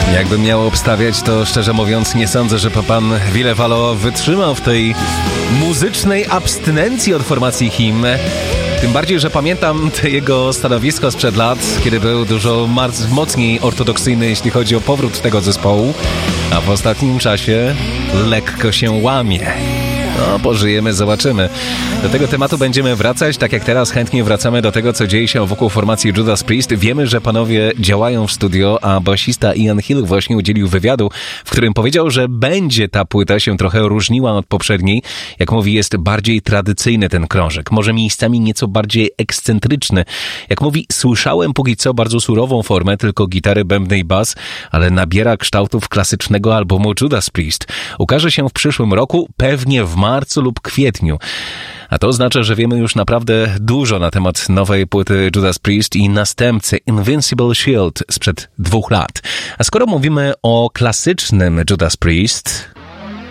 Jakbym miał obstawiać, to szczerze mówiąc nie sądzę, że pan Ville Valo wytrzymał w tej muzycznej abstynencji od formacji Him. Tym bardziej, że pamiętam te jego stanowisko sprzed lat, kiedy był dużo mocniej ortodoksyjny, jeśli chodzi o powrót tego zespołu, a w ostatnim czasie lekko się łamie. No, pożyjemy, zobaczymy. Do tego tematu będziemy wracać, tak jak teraz chętnie wracamy do tego, co dzieje się wokół formacji Judas Priest. Wiemy, że panowie działają w studio, a basista Ian Hill właśnie udzielił wywiadu, w którym powiedział, że będzie ta płyta się trochę różniła od poprzedniej. Jak mówi, jest bardziej tradycyjny ten krążek, może miejscami nieco bardziej ekscentryczny. Jak mówi, słyszałem póki co bardzo surową formę, tylko gitary, bębny i bas, ale nabiera kształtów klasycznego albumu Judas Priest. Ukaże się w przyszłym roku, pewnie w marcu lub kwietniu. A to oznacza, że wiemy już naprawdę dużo na temat nowej płyty Judas Priest i następcy Invincible Shield sprzed 2 lat. A skoro mówimy o klasycznym Judas Priest,